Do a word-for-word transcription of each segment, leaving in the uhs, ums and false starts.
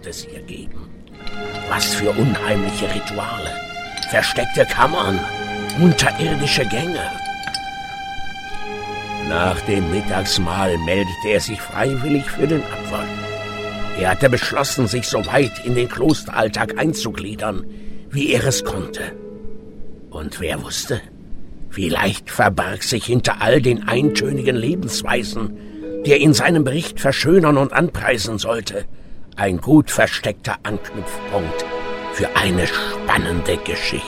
wird es hier geben. Was für unheimliche Rituale, versteckte Kammern, unterirdische Gänge. Nach dem Mittagsmahl meldete er sich freiwillig für den Abwasch. Er hatte beschlossen, sich so weit in den Klosteralltag einzugliedern, wie er es konnte. Und wer wusste, vielleicht verbarg sich hinter all den eintönigen Lebensweisen, die er in seinem Bericht verschönern und anpreisen sollte, ein gut versteckter Anknüpfpunkt für eine spannende Geschichte.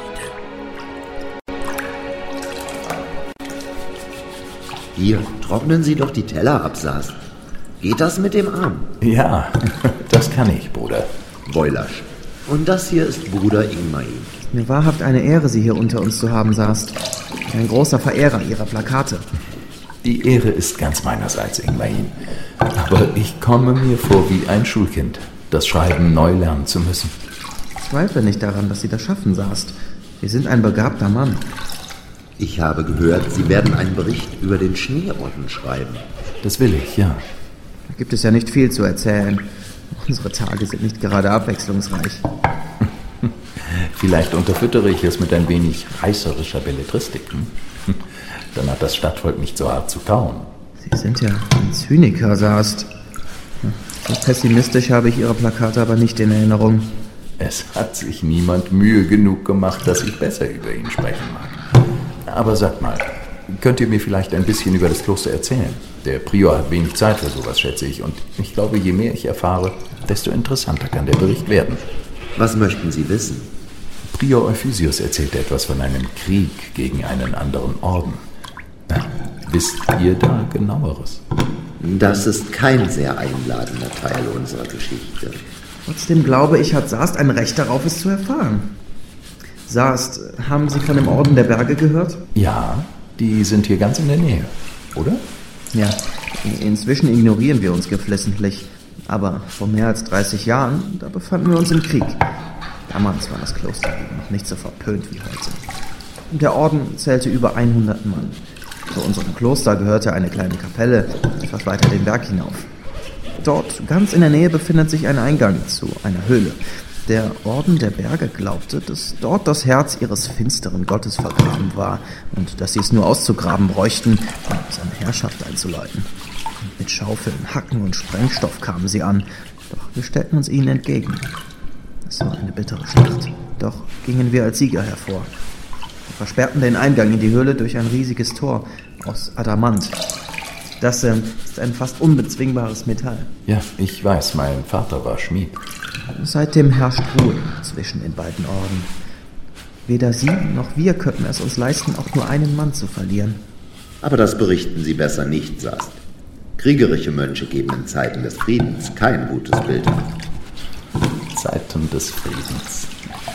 Hier, trocknen Sie doch die Teller ab, Saast. Geht das mit dem Arm? Ja, das kann ich, Bruder. Woylasch. Und das hier ist Bruder Ingmain. Mir wahrhaft eine Ehre, Sie hier unter uns zu haben, Saast. Ich bin ein großer Verehrer Ihrer Plakate. Die Ehre ist ganz meinerseits, Ingmain. Aber ich komme mir vor wie ein Schulkind, das Schreiben neu lernen zu müssen. Ich zweifle nicht daran, dass Sie das schaffen, Saast. Sie sind ein begabter Mann. Ich habe gehört, Sie werden einen Bericht über den Schneeorden schreiben. Das will ich, ja. Da gibt es ja nicht viel zu erzählen. Unsere Tage sind nicht gerade abwechslungsreich. Vielleicht unterfüttere ich es mit ein wenig reißerischer Belletristik. Hm? Dann hat das Stadtvolk nicht so hart zu kauen. Sie sind ja ein Zyniker, Saast. So pessimistisch habe ich Ihre Plakate aber nicht in Erinnerung. Es hat sich niemand Mühe genug gemacht, dass ich besser über ihn sprechen mag. Aber sagt mal, könnt ihr mir vielleicht ein bisschen über das Kloster erzählen? Der Prior hat wenig Zeit für sowas, schätze ich. Und ich glaube, je mehr ich erfahre, desto interessanter kann der Bericht werden. Was möchten Sie wissen? Prior Euphysius erzählte etwas von einem Krieg gegen einen anderen Orden. Na, wisst ihr da Genaueres? Das ist kein sehr einladender Teil unserer Geschichte. Trotzdem glaube ich, hat Saast ein Recht darauf, es zu erfahren. Saast, haben Sie von dem Orden der Berge gehört? Ja, die sind hier ganz in der Nähe, oder? Ja, inzwischen ignorieren wir uns geflissentlich. Aber vor mehr als dreißig Jahren, da befanden wir uns im Krieg. Damals war das Kloster eben noch nicht so verpönt wie heute. Und der Orden zählte über hundert Mann. Zu unserem Kloster gehörte eine kleine Kapelle, etwas weiter den Berg hinauf. Dort, ganz in der Nähe, befindet sich ein Eingang zu einer Höhle. Der Orden der Berge glaubte, dass dort das Herz ihres finsteren Gottes vergraben war und dass sie es nur auszugraben bräuchten, um seine Herrschaft einzuläuten. Mit Schaufeln, Hacken und Sprengstoff kamen sie an, doch wir stellten uns ihnen entgegen. Es war eine bittere Schlacht, doch gingen wir als Sieger hervor. Wir versperrten den Eingang in die Höhle durch ein riesiges Tor aus Adamant. Das äh, ist ein fast unbezwingbares Metall. Ja, ich weiß, mein Vater war Schmied. Seitdem herrscht Ruhe zwischen den beiden Orden. Weder Sie noch wir könnten es uns leisten, auch nur einen Mann zu verlieren. Aber das berichten Sie besser nicht, Saast. Kriegerische Mönche geben in Zeiten des Friedens kein gutes Bild ab. Zeiten des Friedens.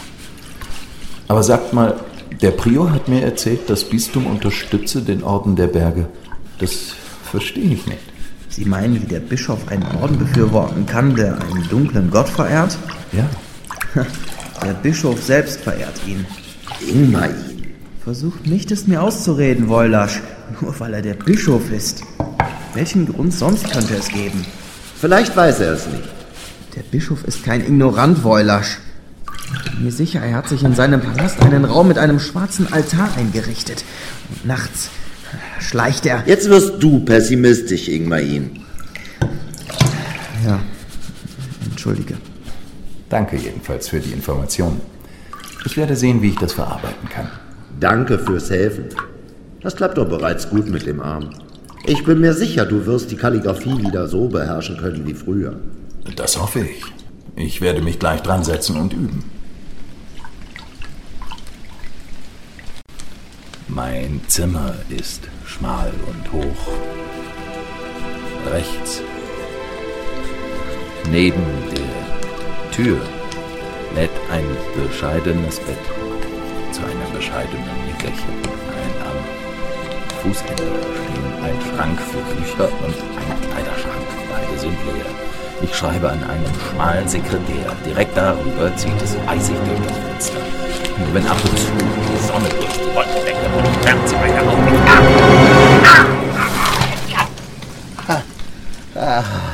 Aber sagt mal, der Prior hat mir erzählt, das Bistum unterstütze den Orden der Berge. Das verstehe ich nicht. Sie meinen, wie der Bischof einen Orden befürworten kann, der einen dunklen Gott verehrt? Ja. Der Bischof selbst verehrt ihn. Ingmain. Versucht nicht, es mir auszureden, Woylasch. Nur weil er der Bischof ist. Welchen Grund sonst könnte es geben? Vielleicht weiß er es nicht. Der Bischof ist kein Ignorant, Woylasch. Ich bin mir sicher, er hat sich in seinem Palast einen Raum mit einem schwarzen Altar eingerichtet. Und nachts schleicht er... Jetzt wirst du pessimistisch, Ingmain. Ja, entschuldige. Danke jedenfalls für die Information. Ich werde sehen, wie ich das verarbeiten kann. Danke fürs Helfen. Das klappt doch bereits gut mit dem Arm. Ich bin mir sicher, du wirst die Kalligraphie wieder so beherrschen können wie früher. Das hoffe ich. Ich werde mich gleich dran setzen und üben. Mein Zimmer ist schmal und hoch. Rechts, neben der Tür, lädt ein bescheidenes Bett zu einer bescheidenen Nickerchen. Ein am Fußende stehen ein Schrank für Bücher und ein Kleiderschrank. Beide sind leer. Ich schreibe an einem schmalen Sekretär. Direkt darüber zieht es eisig durch das Fenster. Nur wenn ab und zu die Sonne durch die Wolkendecke und wärmt sie meine Augen. Ah! Ah! Ah!